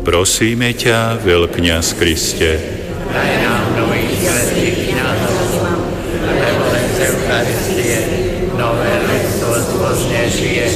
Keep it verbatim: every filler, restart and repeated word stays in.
Prosíme ťa, veľkňaz Kriste, daj nám nových svätých kňazov, lebo len z Eucharistie nové ľudstvo zbožne žije.